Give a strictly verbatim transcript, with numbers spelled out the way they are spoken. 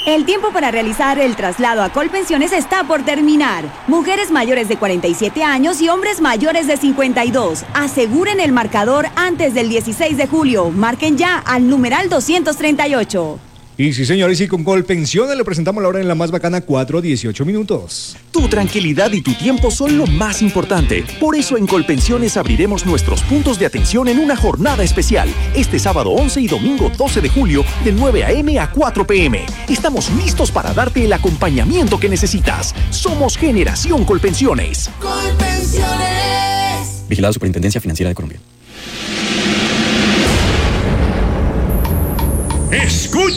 El tiempo para realizar el traslado a Colpensiones está por terminar. Mujeres mayores de cuarenta y siete años y hombres mayores de cincuenta y dos. Aseguren el marcador antes del dieciséis de julio. Marquen ya al numeral doscientos treinta y ocho. Y sí, señores, y con Colpensiones le presentamos la hora en la más bacana, cuatro dieciocho minutos. Tu tranquilidad y tu tiempo son lo más importante. Por eso en Colpensiones abriremos nuestros puntos de atención en una jornada especial. Este sábado once y domingo doce de julio, de nueve a eme a cuatro pe eme. Estamos listos para darte el acompañamiento que necesitas. Somos Generación Colpensiones. Colpensiones. Vigilada Superintendencia Financiera de Colombia. Escucha.